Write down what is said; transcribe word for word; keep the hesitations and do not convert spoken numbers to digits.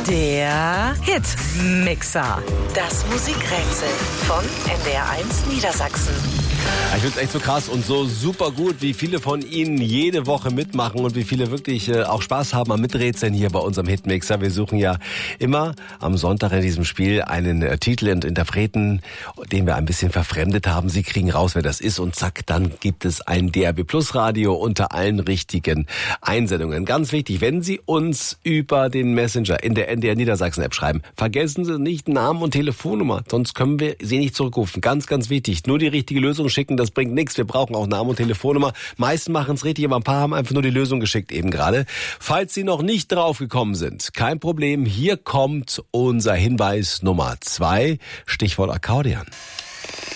Der Hitmixer. Das Musikrätsel von N D R eins Niedersachsen. Ich finde es echt so krass und so super gut, wie viele von Ihnen jede Woche mitmachen und wie viele wirklich äh, auch Spaß haben am Miträtseln hier bei unserem Hitmixer. Wir suchen ja immer am Sonntag in diesem Spiel einen äh, Titel und Interpreten, den wir ein bisschen verfremdet haben. Sie kriegen raus, wer das ist und zack, dann gibt es ein D R B Plus Radio unter allen richtigen Einsendungen. Ganz wichtig, wenn Sie uns über den Messenger in der N D R Niedersachsen App schreiben, vergessen Sie nicht Namen und Telefonnummer, sonst können wir Sie nicht zurückrufen. Ganz, ganz wichtig, nur die richtige Lösung schicken, das bringt nichts. Wir brauchen auch Namen und Telefonnummer. Meisten machen es richtig, aber ein paar haben einfach nur die Lösung geschickt eben gerade. Falls Sie noch nicht draufgekommen sind, kein Problem. Hier kommt unser Hinweis Nummer zwei. Stichwort Akkordeon.